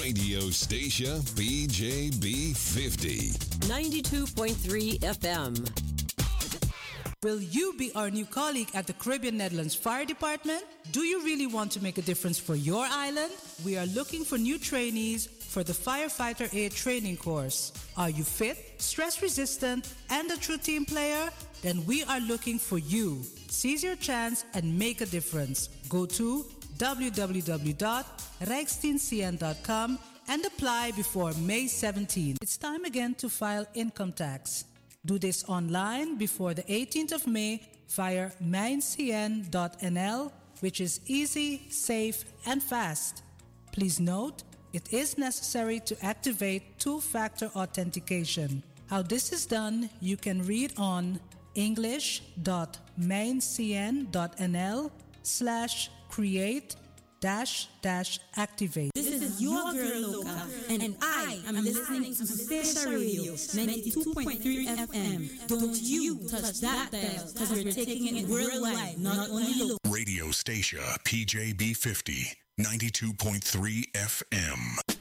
Radio Station PJB 50. 92.3 FM. Will you be our new colleague at the Caribbean Netherlands Fire Department? Do you really want to make a difference for your island? We are looking for new trainees for the Firefighter Aid training course. Are you fit, stress-resistant, and a true team player? Then we are looking for you. Seize your chance and make a difference. Go to www.rijksteencn.com and apply before May 17. It's time again to file income tax. Do this online before the 18th of May via mijncn.nl, which is easy, safe, and fast. Please note, it is necessary to activate two-factor authentication. How this is done, you can read on english.mijncn.nl/create-activate. This is your girl Loca, and I am listening to Station Radio 92.3 FM. Don't you touch that dial, because we're taking it worldwide, not only local. Radio Station PJB 50. 92.3 FM.